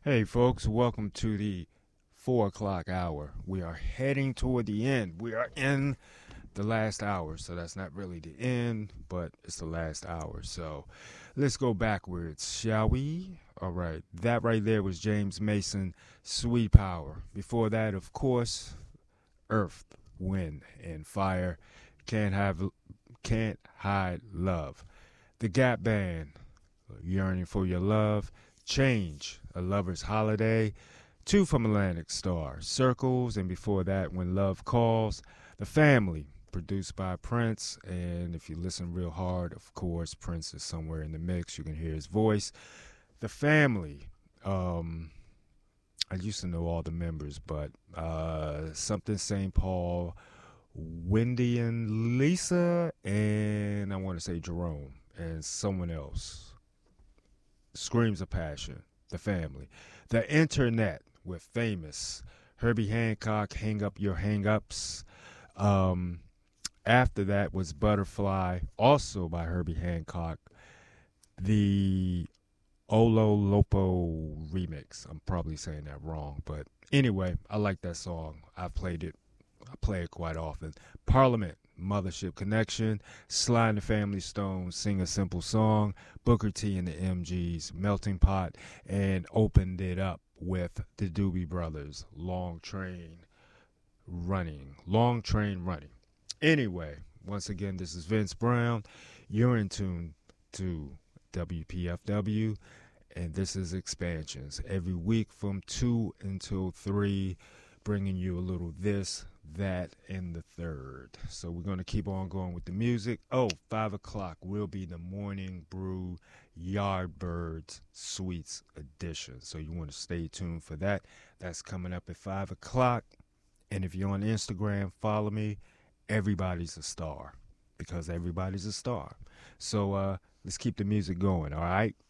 Hey, folks, welcome to the 4 o'clock hour. We are heading toward the end. We are in the last hour, so that's not really the end, but it's the last hour. So let's go backwards, shall we? All right, that right there was James Mason, Sweet Power. Before that, of course, Earth, Wind, and Fire. Can't have, can't hide love. The Gap Band, Yearning for Your Love. Change, A Lover's Holiday. Two from Atlantic Star, Circles, and before that, When Love Calls. The Family, produced by Prince, and if you listen real hard, of course, Prince is somewhere in the mix. You can hear his voice. The Family, I used to know all the members, but something St. Paul, Wendy and Lisa, and I want to say Jerome, and someone else. Screams of Passion, The Family. The Internet with Famous, Herbie Hancock, Hang Up Your Hang Ups. Um, After that was Butterfly, also by Herbie Hancock. The Olo Lopo remix. I'm probably saying that wrong, but anyway, I like that song. I played it. I play it quite often. Parliament, Mothership Connection, Sly and the Family Stone, Sing a Simple Song, Booker T and the MGs, Melting Pot, and opened it up with the Doobie Brothers, Long Train Running. Anyway, once again, this is Vince Brown. You're in tune to WPFW, and this is Expansions. Every week from 2 until 3, bringing you a little this, that, and the third. So we're going to keep on going with the music. 5 o'clock will be the Morning Brew Yardbirds Sweets edition. So you want to stay tuned for that. That's coming up at 5 o'clock. And if you're on Instagram, follow me. Everybody's a star because everybody's a star. So let's keep the music going, all right?